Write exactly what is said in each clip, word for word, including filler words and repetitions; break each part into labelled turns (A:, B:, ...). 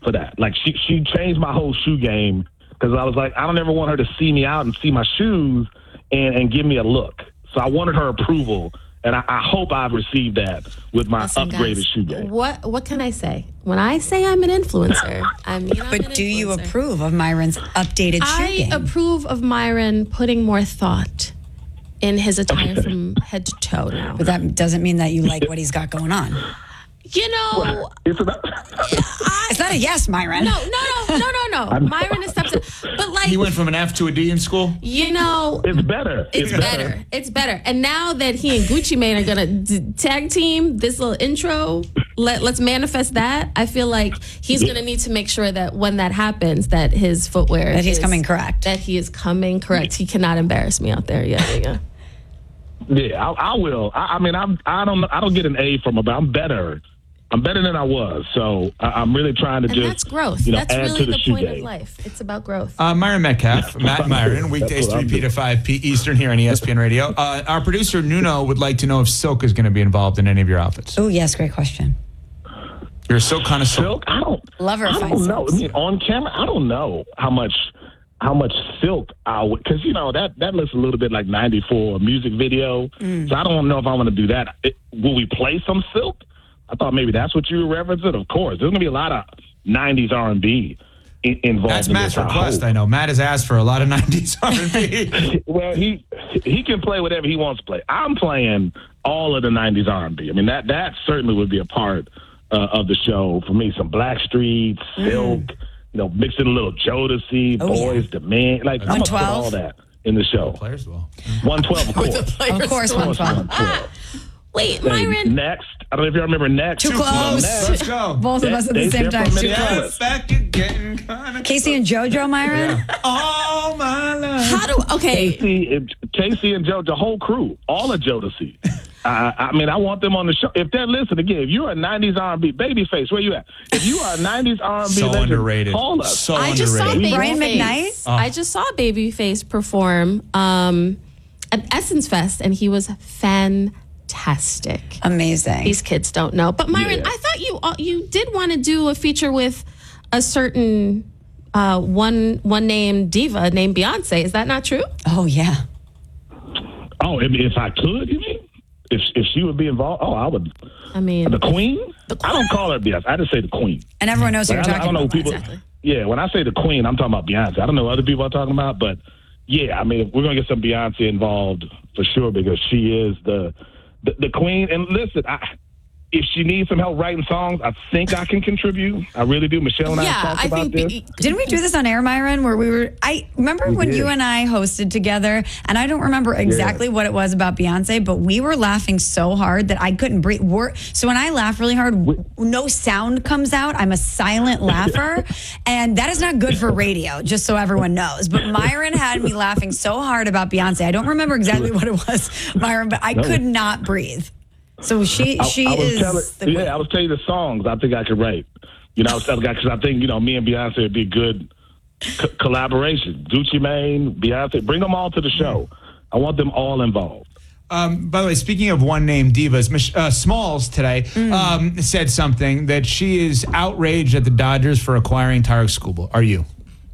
A: for that. Like, she, she changed my whole shoe game because I was like, I don't ever want her to see me out and see my shoes and, and give me a look. So I wanted her approval, and I, I hope I've received that with my
B: Listen,
A: upgraded
B: guys,
A: shoe game.
B: What what can I say? When I say I'm an influencer, I mean I'm
C: But
B: an
C: do you
B: influencer.
C: approve of Myron's updated shoe
B: I
C: game?
B: approve of Myron putting more thought in his attire from head to toe now.
C: But that doesn't mean that you like what he's got going on.
B: You know,
A: It's about,
B: I,
C: It's not a yes, Myron.
B: no, no, no, no, no, no. Myron is steps in. But like,
D: He went from an F to a D in school?
B: you know,
A: it's better.
B: it's better. It's better. And now that he and Gucci Mane are gonna d- tag team this little intro, let let's manifest that. I feel like he's gonna need to make sure that when that happens, that his footwear
C: That he's
B: is-
C: coming correct.
B: That he is coming correct. He cannot embarrass me out there. Yeah, yeah, yeah.
A: Yeah, I, I will. I, I mean, I'm. I don't. I don't get an A from her, but I'm better. I'm better than I was. So I, I'm really trying to
B: And
A: just.
B: that's growth.
A: You know,
B: That's
A: add
B: really
A: to the,
B: the
A: shoe
B: point
A: game.
B: of life. It's about growth.
D: Uh, Myron Metcalf, Matt Myron, weekdays
A: That's what I'm
D: three P to
A: doing.
D: five P Eastern here on E S P N Radio. Uh, our producer, Nuno, would like to know if Silk is going to be involved in any of your outfits.
C: Oh, yes, great question.
D: You're a Silk connoisseur.
A: Silk. I don't.
C: Love her
A: I
C: fine
A: don't know.
C: silks.
A: I mean, on camera, I don't know how much. How much silk I would, because you know that that looks a little bit like ninety-four music video.
C: Mm.
A: So I don't know if I want to do that. It, will we play some silk? I thought maybe that's what you were referencing. Of course, there's gonna be a lot of nineties R and B in, involved.
D: That's
A: in
D: Matt's
A: this,
D: request,
A: I,
D: I know. Matt has asked for a lot of nineties R and B.
A: well, he he can play whatever he wants to play. I'm playing all of the nineties R and B. I mean that that certainly would be a part uh, of the show for me. Some Blackstreet, Silk. Mm. You know, mix in a little Jodeci,
C: Oh,
A: Boys,
C: yeah.
A: the Man. Like, I'm going to put all that in the show.
D: Players will.
A: one twelve, of course.
C: Of course, one twelve.
B: Wait,
A: Hey,
B: Myron.
A: Next. I don't know if y'all remember Next.
C: Too close.
A: Next.
D: Let's go.
C: Both of us at
A: They-
C: the same
A: they're
C: time.
A: from
C: Too
A: Minneapolis.
C: close.
D: Back again, kinda
C: Casey and JoJo, Myron?
D: all my life.
B: How do okay?
A: Casey, and- Casey and Joe, the whole crew, all of Jodeci. I, I mean, I want them on the show. If they're listening, again, if you're a nineties R and B, Babyface, where you at? If you are a nineties R and B
D: So
A: legend,
D: underrated.
A: call us.
D: So
B: I just saw
D: underrated.
C: Brian
B: Babyface.
C: McKnight?
D: Oh.
B: I just saw Babyface perform um, at Essence Fest, and he was fantastic.
C: Amazing.
B: These kids don't know, but Myron,
A: Yeah.
B: I thought you uh, you did want to do a feature with a certain uh, one one named diva named Beyonce. Is that not true?
C: Oh, yeah.
A: Oh, if, if I could, you mean? If if she would be involved, oh, I would.
B: I mean,
A: The Queen?
B: The
A: I don't call her Beyonce. I just say the Queen.
C: And everyone knows who
A: Like,
C: you're
A: I, I
C: talking
A: don't know
C: about.
A: people.
B: Exactly.
A: Yeah, when I say the Queen, I'm talking about Beyonce. I don't know what other people are talking about, but yeah, I mean, we're gonna get some Beyonce involved for sure because she is the the, the Queen. And listen, I, if she needs some help writing songs, I think I can contribute. I really do. Michelle and I
B: yeah,
A: talked
B: I
A: about
B: think.
A: this.
B: Be-
C: Didn't we do this on air, Myron, where we were, I remember
A: We
C: when
A: did.
C: you and I hosted together, and I don't remember exactly what it was about Beyonce, but we were laughing so hard that I couldn't breathe. We're, so when I laugh really hard, no sound comes out. I'm a silent laugher, and that is not good for radio, just so everyone knows. But Myron had me laughing so hard about Beyonce. I don't remember exactly what it was, Myron, but I could not breathe. So she
A: I,
C: she
A: I was
C: is
A: telling,
C: the
A: yeah,
C: queen.
A: I was telling you the songs I think I could write. You know, I was telling because I think you know me and Beyonce would be a good co- collaboration. Gucci Mane, Beyonce, bring them all to the show. I want them all involved.
D: Um, by the way, speaking of one name divas, Mich- uh, Smalls today um, said something that she is outraged at the Dodgers for acquiring Tarek Skubal. Are you?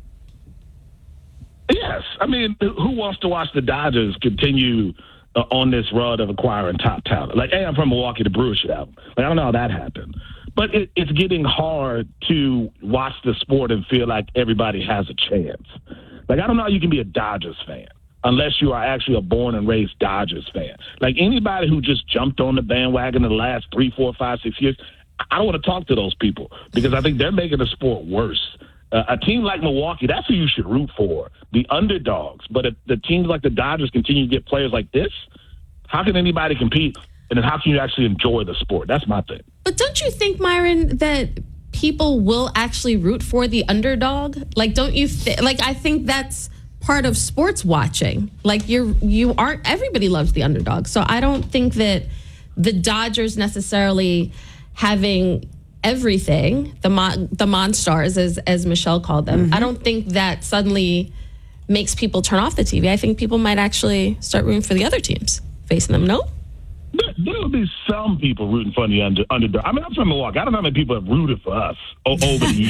A: Yes, I mean, who wants to watch the Dodgers continue uh, on this road of acquiring top talent? Like, hey, I'm from Milwaukee, the Brewers should have them. Like, I don't know how that happened. But it, it's getting hard to watch the sport and feel like everybody has a chance. Like, I don't know how you can be a Dodgers fan unless you are actually a born and raised Dodgers fan. Like, anybody who just jumped on the bandwagon in the last three, four, five, six years, I don't want to talk to those people because I think they're making the sport worse. Uh, a team like Milwaukee, that's who you should root for, the underdogs. But if the teams like the Dodgers continue to get players like this, how can anybody compete? And then how can you actually enjoy the sport? That's my thing.
B: But don't you think, Myron, that people will actually root for the underdog? Like, don't you th- like? I think that's part of sports watching. Like, you're you aren't everybody loves the underdog, so I don't think that the Dodgers necessarily having everything, the mon- the Monstars, as as Michelle called them.
C: Mm-hmm.
B: I don't think that suddenly makes people turn off the T V. I think people might actually start rooting for the other teams facing them. No.
A: There, there'll be some people rooting for the under, underdog. I mean, I'm from Milwaukee. I don't know how many people have rooted for us o- over the years.